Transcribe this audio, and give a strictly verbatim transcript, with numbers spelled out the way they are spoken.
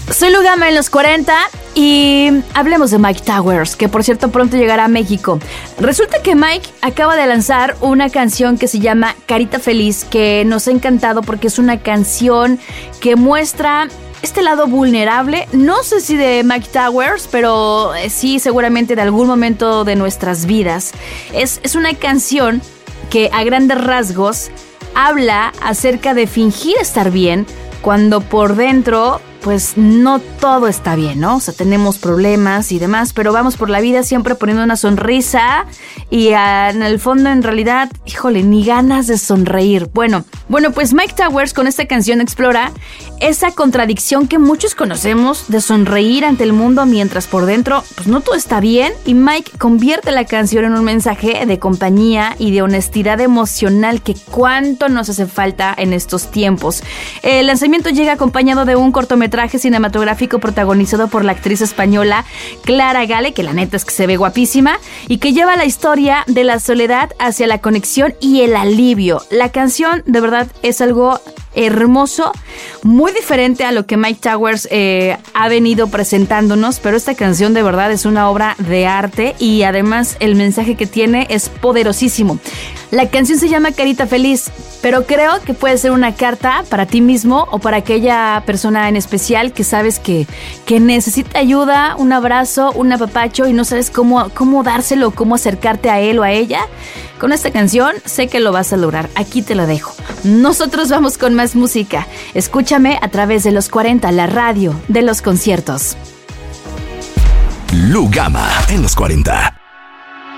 Soy Lugama en los cuarenta y hablemos de Mike Towers, que por cierto pronto llegará a México. Resulta que Mike acaba de lanzar una canción que se llama Carita Feliz, que nos ha encantado porque es una canción que muestra este lado vulnerable, no sé si de Mike Towers, pero sí seguramente de algún momento de nuestras vidas. Es, es una canción que a grandes rasgos habla acerca de fingir estar bien cuando por dentro pues no todo está bien, ¿no? O sea, tenemos problemas y demás, pero vamos por la vida siempre poniendo una sonrisa y a, en el fondo, en realidad, híjole, ni ganas de sonreír. Bueno, bueno, pues Mike Towers con esta canción explora esa contradicción que muchos conocemos de sonreír ante el mundo mientras por dentro, pues no todo está bien, y Mike convierte la canción en un mensaje de compañía y de honestidad emocional que cuánto nos hace falta en estos tiempos. El lanzamiento llega acompañado de un cortometraje cinematográfico protagonizado por la actriz española Clara Gale, que la neta es que se ve guapísima, y que lleva la historia de la soledad hacia la conexión y el alivio. La canción de verdad es algo hermoso, muy diferente a lo que Mike Towers eh, ha venido presentándonos, pero esta canción de verdad es una obra de arte y además el mensaje que tiene es poderosísimo. La canción se llama Carita Feliz, pero creo que puede ser una carta para ti mismo o para aquella persona en especial que sabes que, que necesita ayuda, un abrazo, un apapacho y no sabes cómo, cómo dárselo, cómo acercarte a él o a ella. Con esta canción sé que lo vas a lograr. Aquí te lo dejo. Nosotros vamos con más música. Escúchame a través de los cuarenta, la radio de los conciertos. Lugama en los cuarenta.